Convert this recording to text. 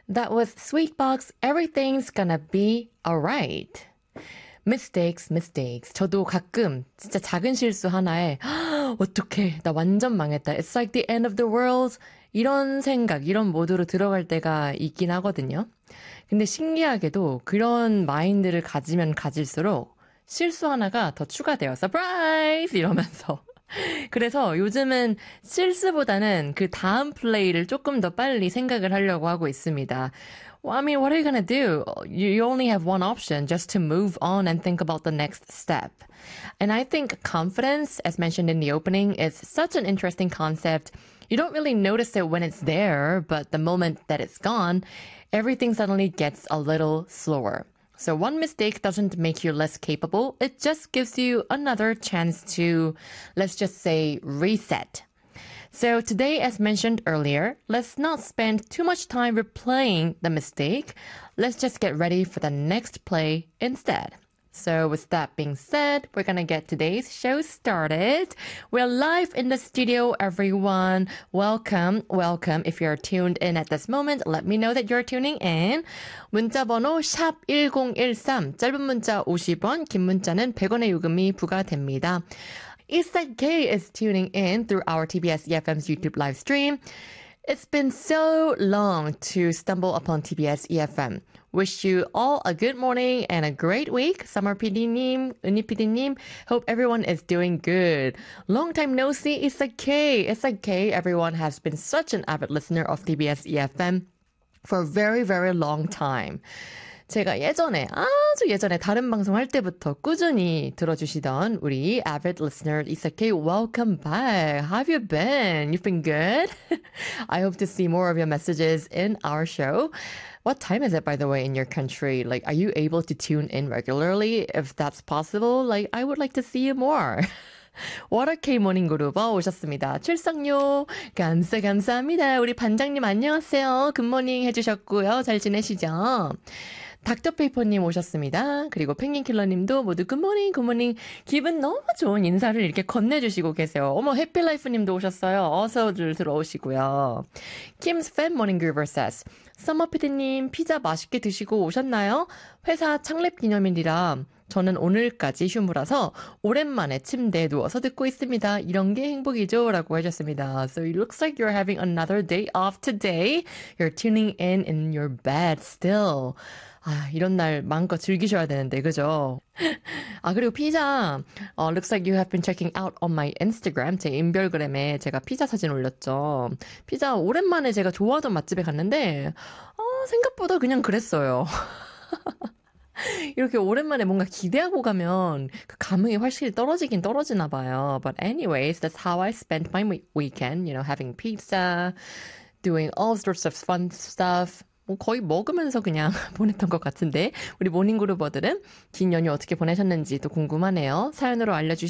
That was Sweetbox, Everything's Gonna Be Alright. Mistakes. 저도 가끔 진짜 작은 실수 하나에 어떡해, 나 완전 망했다. It's like the end of the world. 이런 생각, 이런 모드로 들어갈 때가 있긴 하거든요. 근데 신기하게도 그런 마인드를 가지면 가질수록 실수 하나가 더 추가돼요. 서프라이즈! 이러면서. 그래서 요즘은 실수보다는 그 다음 플레이를 조금 더 빨리 생각을 하려고 하고 있습니다. Well, I mean, what are you gonna do? You only have one option, just to move on and think about the next step. And I think confidence, as mentioned in the opening, is such an interesting concept. You don't really notice it when it's there, but the moment that it's gone, everything suddenly gets a little slower. So one mistake doesn't make you less capable. It just gives you another chance to, let's just say, reset. So today, as mentioned earlier, let's not spend too much time replaying the mistake. Let's just get ready for the next play instead. So with that being said, we're gonna get today's show started. We're live in the studio, everyone. Welcome. If you're tuned in at this moment, let me know that you're tuning in. 문자 번호 샵 1013, 짧은 문자 50원, 긴 문자는 100원의 요금이 부과됩니다. Eastside K is tuning in through our TBS EFM's YouTube live stream. It's been so long to stumble upon TBS EFM. Wish you all a good morning and a great week. Summer PD님, 은희 PD님, hope everyone is doing good. Long time no see, Eastside K. Eastside K, everyone has been such an avid listener of TBS EFM for a very, very long time. 제가 아주 예전에 다른 방송 할 때부터 꾸준히 들어주시던 우리 avid listener 이사케, welcome back. How have you been? You've been good? I hope to see more of your messages in our show. What time is it, by the way, in your country? Like, are you able to tune in regularly? If that's possible, like, I would like to see you more. 워라케이 모닝그룹 오셨습니다. 출석료 감사합니다. 우리 반장님 안녕하세요. 굿모닝 해주셨고요. 잘 지내시죠? 닥터페이퍼님 오셨습니다. 그리고 펭귄킬러님도 모두 굿모닝 기분 너무 좋은 인사를 이렇게 건네주시고 계세요. 어머 해피라이프님도 오셨어요. 어서들 들어오시고요. Kim's Fan Morning Groover says 서머피디님 피자 맛있게 드시고 오셨나요? 회사 창립 기념일이라 저는 오늘까지 휴무라서 오랜만에 침대에 누워서 듣고 있습니다. 이런 게 행복이죠? 라고 하셨습니다. So it looks like you're having another day off today. You're tuning in your bed still. 아, 이런 날 마음껏 즐기셔야 되는데, 그죠? 아, 그리고 피자, looks like you have been checking out on my Instagram. 제 인별그램에 제가 피자 사진 올렸죠. 피자 오랜만에 제가 좋아하던 맛집에 갔는데, 생각보다 그냥 그랬어요. 이렇게 오랜만에 뭔가 기대하고 가면 그 감흥이 확실히 떨어지긴 떨어지나 봐요. But anyways, that's how I spent my weekend, having pizza, doing all sorts of fun stuff. 거의 먹으면서 그냥 보냈던 것 같은데 우리 모닝그루버들은 긴 연휴 어떻게 보내셨는지 또 궁금하네요. 사연으로 알려주시면